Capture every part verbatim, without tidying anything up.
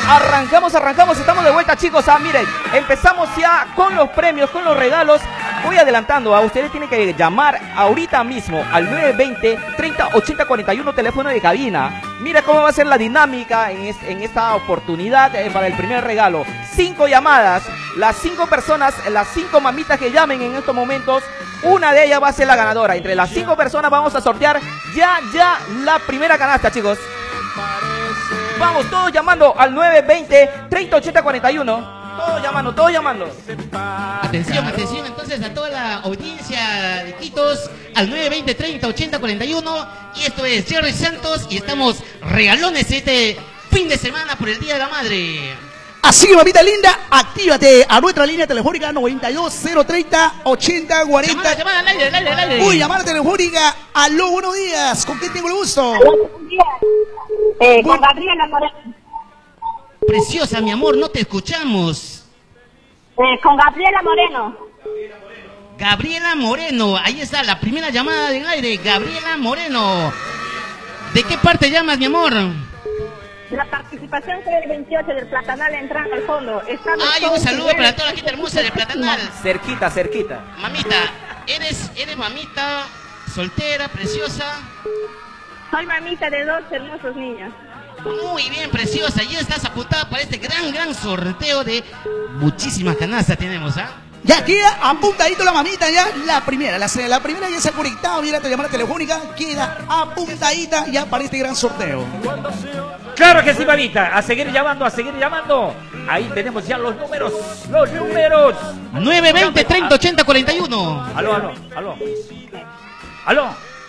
Arrancamos, arrancamos, estamos de vuelta, chicos. Ah, miren, empezamos ya con los premios, con los regalos. Voy adelantando, a ustedes tienen que llamar ahorita mismo al nueve veinte, treinta, ochenta, cuarenta y uno, teléfono de cabina. Mira cómo va a ser la dinámica en, es, en esta oportunidad eh, para el primer regalo. Cinco llamadas, las cinco personas, las cinco mamitas que llamen en estos momentos, una de ellas va a ser la ganadora. Entre las cinco personas vamos a sortear ya, ya la primera canasta, chicos. Vamos, todos llamando al nueve veinte, treinta, ochenta, cuarenta y uno. Todos llamando, todos llamando. Atención, atención entonces a toda la audiencia de Quitos al nueve veinte, treinta, ochenta, cuarenta y uno. Y esto es Jerry Santos y estamos regalones este fin de semana por el Día de la Madre. Así que, mamita linda, actívate a nuestra línea telefónica noventa y dos, cero treinta, ochenta, cuarenta. Llamada, llamada al aire, al aire, al aire. Uy, llamada telefónica. Aló, buenos días. ¿Con quién tengo el gusto? Buenos días. Eh, con Gabriela Moreno. Preciosa, mi amor, no te escuchamos. Eh, con Gabriela Moreno. Gabriela Moreno, ahí está la primera llamada del aire. Gabriela Moreno. ¿De qué parte llamas, mi amor? La participación es el veintiocho del Platanal entrando al fondo. Estamos Ay, un saludo para toda la gente hermosa del Platanal. Cerquita, cerquita. Mamita, ¿eres, eres mamita soltera, preciosa? Soy mamita de dos hermosos niños. Muy bien, preciosa. Ya estás apuntada para este gran, gran sorteo de muchísimas canastas tenemos, ¿ah? Ya queda apuntadito la mamita, ya la primera, la, la primera ya se ha conectado, mira, tu llamada telefónica, queda apuntadita ya para este gran sorteo. Claro que sí, mamita, a seguir llamando, a seguir llamando. Ahí tenemos ya los números, los números. nueve veinte, treinta, ochenta, cuarenta y uno. Aló, aló, aló. Aló.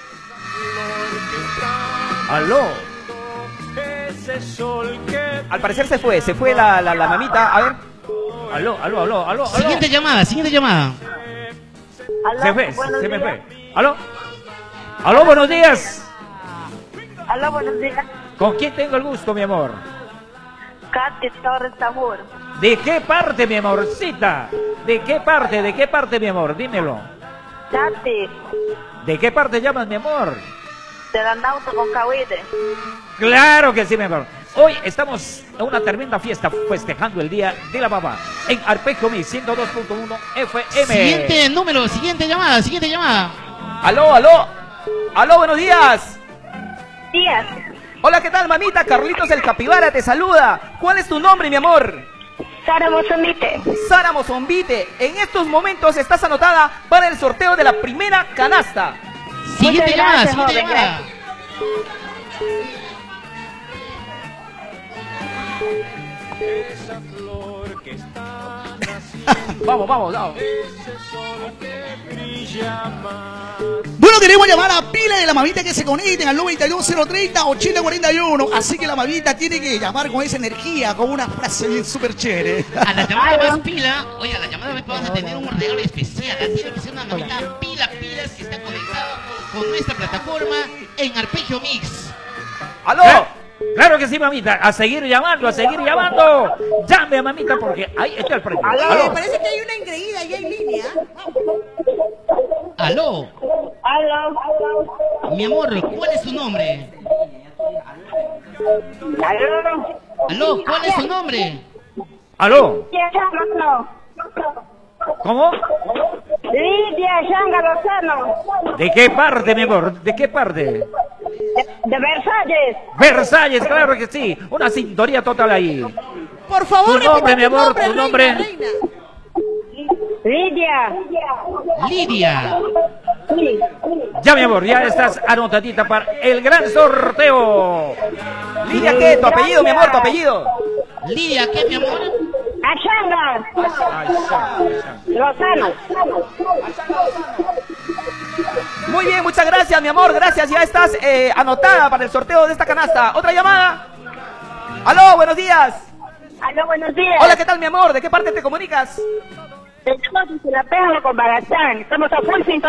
Aló. Al parecer se fue, se fue la, la, la mamita. A ver. Aló, aló, aló, aló, aló. Siguiente llamada, siguiente llamada. Aló, Se fue, buenos se me días. fue. Aló. Aló, buenos días. Aló, buenos días. ¿Con quién tengo el gusto, mi amor? Katy Torres Tabur. ¿De qué parte, mi amorcita? ¿De qué parte, de qué parte, mi amor? Dímelo. Katy, ¿De qué parte llamas, mi amor? de Landauto con Cahuite. Claro que sí, mi amor. Hoy estamos en una tremenda fiesta festejando el Día de la Mamá en Arpejo Mix ciento dos punto uno F M. Siguiente número, siguiente llamada, siguiente llamada. Aló, aló. Aló, buenos días. Días. Hola, ¿qué tal, mamita? Carlitos el Capibara te saluda. ¿Cuál es tu nombre, mi amor? Sara Mozambite. Sara Mozombite. En estos momentos estás anotada para el sorteo de la primera canasta. Siguiente Muchas llamada, gracias, siguiente joven, llamada. Vamos, vamos, vamos. Bueno, queremos llamar a pila de la mamita que se conecten al noventa y dos, cero treinta, ochenta, cuarenta y uno. Así que la mamita tiene que llamar con esa energía, con una frase bien súper chévere. A la llamada más pila, oye, a la llamada más vamos a tener un regalo especial. Tiene que ser una mamita pila, pilas que está conectada con nuestra plataforma en Arpeggio Mix. Aló. ¿Eh? Claro que sí, mamita. A seguir llamando, a seguir llamando. Llame, mamita, porque ahí está el premio. Aló. Aló. Parece que hay una engreída ya en línea. Aló, Aló. mi amor, ¿cuál es tu nombre? Aló. Aló, ¿cuál es tu nombre? Aló. Lidia Lozano. ¿Cómo? Lidia Yanga Lozano. ¿De qué parte, mi amor? ¿De qué parte? De, de Versalles. Versalles, claro que sí. Una sintonía total ahí. Por favor, Tu nombre, repita mi amor, tu reina, nombre. reina. Lidia. Lidia. Sí. Ya, mi amor, ya estás anotadita para el gran sorteo. Lidia, ¿qué? ¿Tu apellido, mi amor? ¿Tu apellido? Lidia, ¿qué, mi amor? Ashanga. Lozano. Muy bien, muchas gracias, mi amor. Gracias, ya estás eh, anotada para el sorteo de esta canasta. ¿Otra llamada? Aló, buenos días. Aló, buenos días. Hola, ¿qué tal, mi amor? ¿De qué parte te comunicas? Estamos en la Peja con Bagachán. Estamos a full sintonía.